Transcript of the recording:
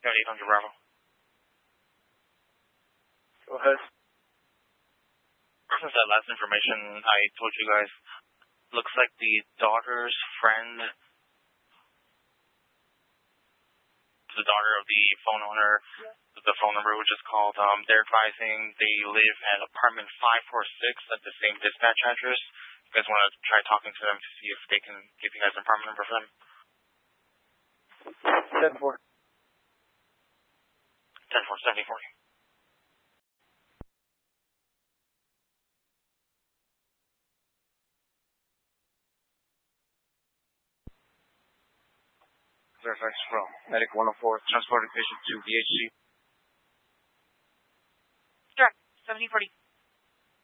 800 Bravo. Go ahead. Since that last information I told you guys, looks like the daughter's friend, the daughter of the phone owner, the phone number we just called, they're advising they live at apartment 546 at the same dispatch address. You guys want to try talking to them to see if they can give you guys an apartment number for them? 10-4. 10-4, 70-40. Fairfax from Medic 104, transporting patient to VHC. Direct, 7040.